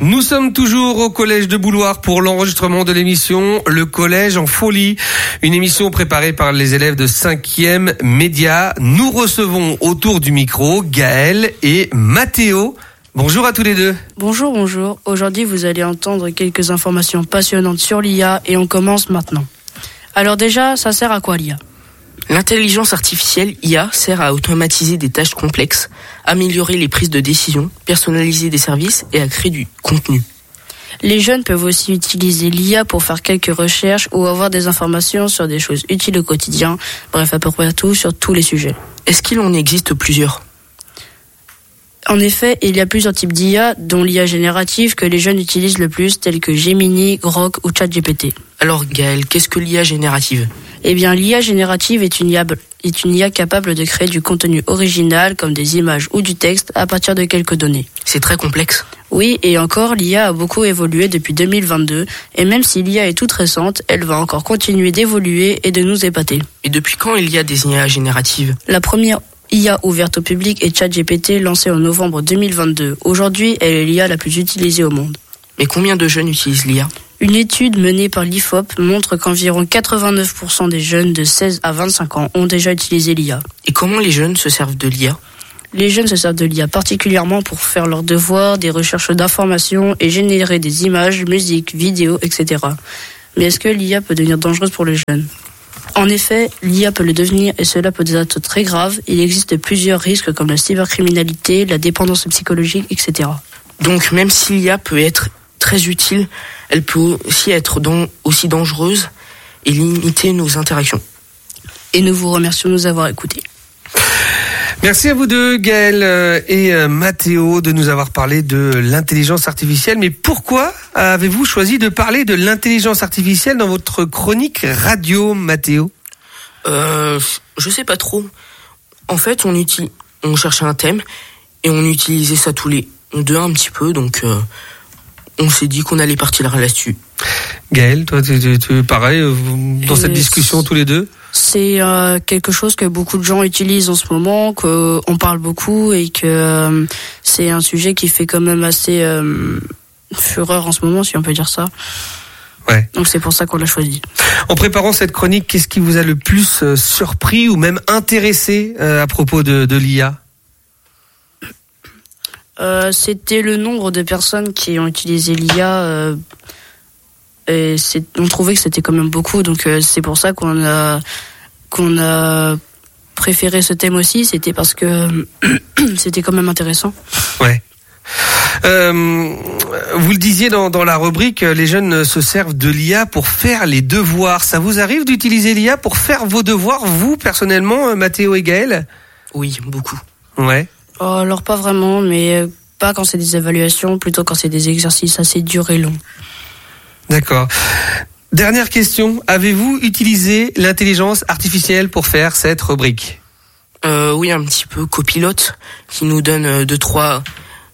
Nous sommes toujours au collège de Bouloir pour l'enregistrement de l'émission Le Collège en Folie, une émission préparée par les élèves de 5e Média. Nous recevons autour du micro Gaël et Mathéo. Bonjour à tous les deux. Bonjour. Aujourd'hui, vous allez entendre quelques informations passionnantes sur l'IA et on commence maintenant. Alors déjà, ça sert à quoi l'IA ? L'intelligence artificielle, IA, sert à automatiser des tâches complexes, améliorer les prises de décision, personnaliser des services et à créer du contenu. Les jeunes peuvent aussi utiliser l'IA pour faire quelques recherches ou avoir des informations sur des choses utiles au quotidien, bref à peu près tout sur tous les sujets. Est-ce qu'il en existe plusieurs ? En effet, il y a plusieurs types d'IA, dont l'IA générative que les jeunes utilisent le plus, tels que Gemini, Grok ou ChatGPT. Alors Gaël, qu'est-ce que l'IA générative ? Eh bien, l'IA générative est une IA capable de créer du contenu original, comme des images ou du texte, à partir de quelques données. C'est très complexe. Oui, et encore, l'IA a beaucoup évolué depuis 2022, et même si l'IA est toute récente, elle va encore continuer d'évoluer et de nous épater. Et depuis quand il y a des IA génératives ? La première IA ouverte au public est ChatGPT, lancée en novembre 2022. Aujourd'hui, elle est l'IA la plus utilisée au monde. Mais combien de jeunes utilisent l'IA ? Une étude menée par l'IFOP montre qu'environ 89% des jeunes de 16 à 25 ans ont déjà utilisé l'IA. Et comment les jeunes se servent de l'IA ? Les jeunes se servent de l'IA particulièrement pour faire leurs devoirs, des recherches d'informations et générer des images, musique, vidéos, etc. Mais est-ce que l'IA peut devenir dangereuse pour les jeunes ? En effet, l'IA peut le devenir et cela peut être très grave. Il existe plusieurs risques comme la cybercriminalité, la dépendance psychologique, etc. Donc même si l'IA peut être très utile, elle peut aussi être aussi dangereuse et limiter nos interactions. Et nous vous remercions de nous avoir écoutés. Merci à vous deux, Gaël et Mathéo, de nous avoir parlé de l'intelligence artificielle. Mais pourquoi avez-vous choisi de parler de l'intelligence artificielle dans votre chronique radio, Mathéo ? Je sais pas trop. En fait, on cherchait un thème et on utilisait ça tous les deux un petit peu, donc on s'est dit qu'on allait partir là-dessus. Gaël, toi, tu pareil, dans cette discussion tous les deux ? C'est quelque chose que beaucoup de gens utilisent en ce moment, qu'on parle beaucoup et que c'est un sujet qui fait quand même assez fureur en ce moment, si on peut dire ça. Ouais. Donc c'est pour ça qu'on l'a choisi. En préparant cette chronique, qu'est-ce qui vous a le plus surpris ou même intéressé à propos de l'IA ? C'était le nombre de personnes qui ont utilisé l'IA. Et on trouvait que c'était quand même beaucoup, donc c'est pour ça qu'on a préféré ce thème aussi. C'était parce que c'était quand même intéressant. Ouais. Vous le disiez dans la rubrique, les jeunes se servent de l'IA pour faire les devoirs. Ça vous arrive d'utiliser l'IA pour faire vos devoirs, vous, personnellement, Mathéo et Gaël ? Oui, beaucoup. Ouais. Alors pas vraiment, mais pas quand c'est des évaluations, plutôt quand c'est des exercices assez durs et longs. D'accord. Dernière question, avez-vous utilisé l'intelligence artificielle pour faire cette rubrique ? Oui, un petit peu copilote, qui nous donne 2-3...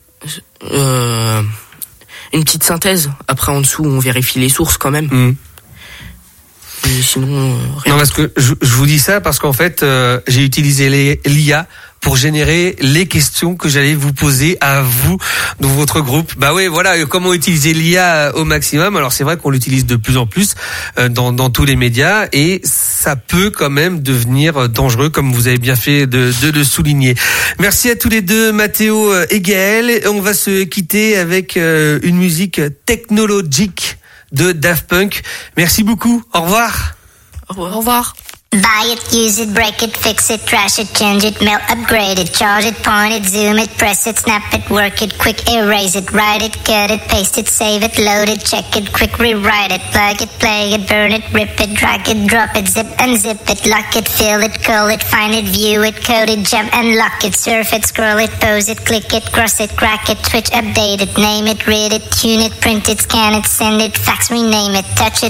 une petite synthèse. Après, en dessous, on vérifie les sources quand même. Et sinon, rien. Non, parce que je vous dis ça parce qu'en fait, j'ai utilisé l'IA pour générer les questions que j'allais vous poser à vous dans votre groupe. Bah oui, voilà, comment utiliser l'IA au maximum. Alors c'est vrai qu'on l'utilise de plus en plus dans tous les médias et ça peut quand même devenir dangereux, comme vous avez bien fait de le souligner. Merci à tous les deux, Mathéo et Gaël. On va se quitter avec une musique technologique de Daft Punk. Merci beaucoup. Au revoir. Au revoir. Buy it, use it, break it, fix it, trash it, change it, melt, upgrade it, charge it, point it, zoom it, press it, snap it, work it, quick erase it, write it, cut it, paste it, save it, load it, check it, quick rewrite it, plug it, play it, burn it, rip it, drag it, drop it, zip, unzip it, lock it, fill it, call it, find it, view it, code it, jump and lock it, surf it, scroll it, pose it, click it, cross it, crack it, switch, update it, name it, read it, tune it, print it, scan it, send it, fax, rename it, touch it,